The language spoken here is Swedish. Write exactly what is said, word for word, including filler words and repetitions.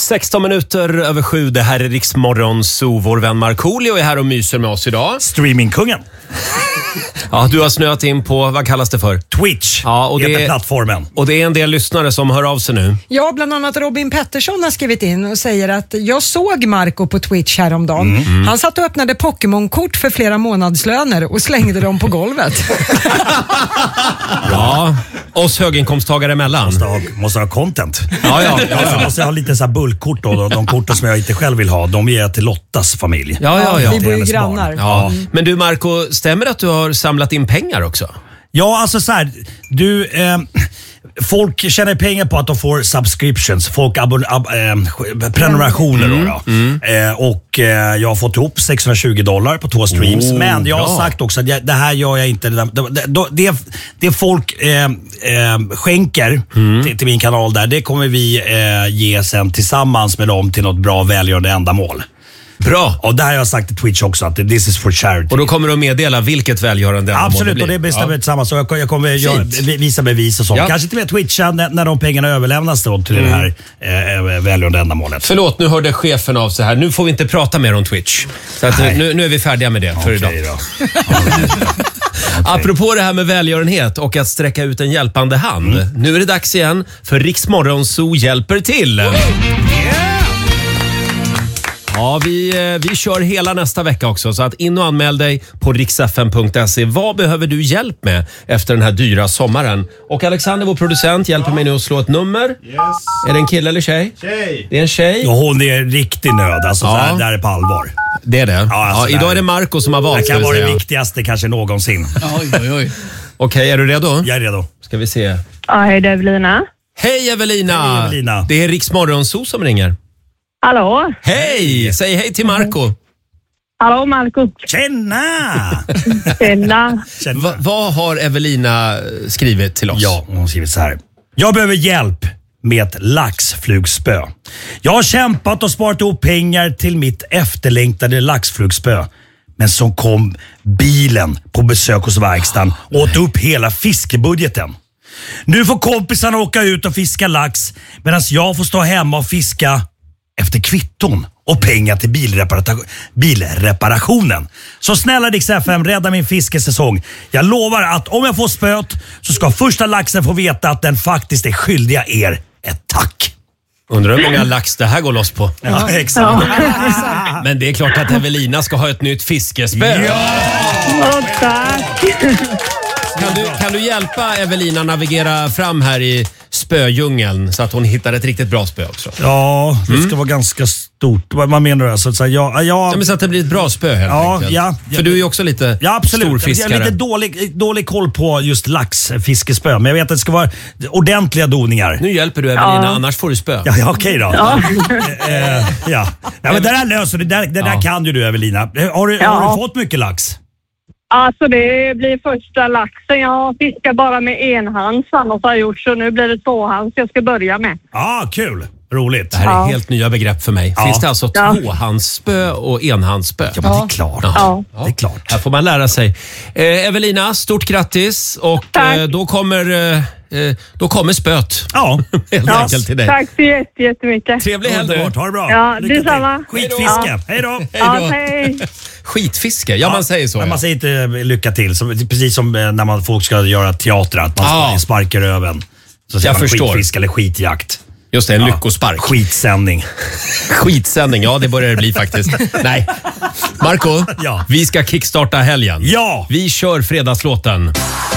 sexton minuter över sju, det här är Rix Morgon, så vår vän Markoolio är här och myser med oss idag. Streamingkungen. Ja, du har snöat in på, vad kallas det för? Twitch, ja, och det är plattformen. Och det är en del lyssnare som hör av sig nu. Ja, bland annat Robin Pettersson har skrivit in och säger att jag såg Marco på Twitch häromdagen. Mm. Mm. Han satt och öppnade Pokémon-kort för flera månadslöner och slängde dem på golvet. Ja, oss höginkomsttagare emellan. Måste ha, måste ha content. Ja, ja. Jag måste ha lite så här bulkkort då, de korten som jag inte själv vill ha, de ger jag till Lottas familj. Ja, ja, ja. Vi bor ju grannar. Ja. Mm. Men du Marco, stämmer det att du har samlat in pengar också? Ja, alltså så här, du... Eh, folk tjänar pengar på att de får subscriptions, folk abon- ab- eh, prenumerationer mm, då. då. Mm. Eh, och eh, jag har fått ihop sexhundratjugo dollar på två streams. Oh, men jag har bra. sagt också att jag, det här gör jag inte. Det, det, det, det folk eh, eh, skänker mm. till, till min kanal där, det kommer vi eh, ge sen tillsammans med dem till något bra välgörande ändamål. Bra. Och där har jag sagt till Twitch också att this is for charity. Och då kommer du att meddela vilket välgörande absolut, och det bestämmer ja. tillsammans. Så jag, jag kommer göra, visa bevis och sånt. Ja. Kanske till och med Twitcha när, när de pengarna överlämnas då till mm. det här eh, välgörande ändamålet. Förlåt, nu hörde chefen av sig här. Nu får vi inte prata mer om Twitch. Så att, nu, nu är vi färdiga med det för okay, idag. Okay. Apropå det här med välgörenhet och att sträcka ut en hjälpande hand. Mm. Nu är det dags igen för Rix Morgon Zoo hjälper till. Mm. Ja, vi, vi kör hela nästa vecka också, så att in och anmäl dig på riksfm punkt se. Vad behöver du hjälp med efter den här dyra sommaren? Och Alexander, vår producent, hjälper mig nu att slå ett nummer. Yes. Är det en kille eller tjej? Tjej. Det är en tjej. Ja, hon är riktig nöd, alltså ja. så här, där är på allvar. Det är det. Ja, alltså ja, idag är det Marco som har valt. Det kan vara det viktigaste kanske någonsin. Oj, oj, oj. Okej, är du redo? Jag är redo. Ska vi se. Ja, hej, det är Evelina. Hej Evelina. Hej Evelina. Det är Rix Morgon Zoo som ringer. Hallå? Hej! Säg hej till Marco. Hallå Marco. Tjena! Tjena. Va, vad har Evelina skrivit till oss? Ja, hon har skrivit så här. Jag behöver hjälp med ett laxflugspö. Jag har kämpat och sparat ihop pengar till mitt efterlängtade laxflugspö. Men så kom bilen på besök hos verkstaden och åt upp hela fiskebudgeten. Nu får kompisarna åka ut och fiska lax medan jag får stå hemma och fiska efter kvitton och pengar till bilrepara- bilreparationen. Så snälla Rix F M, rädda min fiskesäsong. Jag lovar att om jag får spöt så ska första laxen få veta att den faktiskt är skyldiga er ett tack. Undrar hur många lax det här går loss på. Ja, exakt. Ja. Men det är klart att Evelina ska ha ett nytt fiskespö. Ja! Oh, tack. Kan du, kan du hjälpa Evelina navigera fram här i spödjungeln så att hon hittar ett riktigt bra spö också? Ja, det ska mm. vara ganska stort. Vad menar du? Alltså, så, ja, ja, ja, men så att det blir ett bra spö helt ja, enkelt. Ja, ja, för du är ju också lite ja, absolut. storfiskare. Jag har lite dålig, dålig koll på just laxfiskespö. Men jag vet att det ska vara ordentliga doningar. Nu hjälper du Evelina, ja. annars får du spö. Ja, ja okej då. Ja. eh, ja. ja, men det där löser du. Det där, det där ja. kan ju du Evelina. Har du, ja. har du fått mycket lax? Alltså det blir första laxen. Jag fiskar bara med enhands annars har jag gjort, så nu blir det tvåhands jag ska börja med. Ja, ah, kul. Roligt. Det här är ja. helt nya begrepp för mig. Ja. Finns det alltså ja. tvåhandsspö och enhandsspö? Ja, men det är klart. Ja. Ja. Det är klart. Här får man lära sig. Eh, Evelina, stort grattis. Och eh, då kommer... Eh, Då kommer spöt. Ja, helt ja. enkelt till dig. Tack så jättemycket. Trevlig helg du. Ha det bra. Ja, detsamma. Skitfiske. Ja. Hej då. Ja, hej. Skitfiske. Ja, man säger så. Men ja. man säger inte lycka till. Så, precis som när man folk ska göra teater. Att man ah. sparkar öven. Så säger jag man förstår. Skitfiske eller skitjakt. Just det, en ja. lyckospark. Skitsändning. Skitsändning, ja det börjar det bli faktiskt. Nej. Marco, ja. vi ska kickstarta helgen. Ja. Vi kör fredagslåten.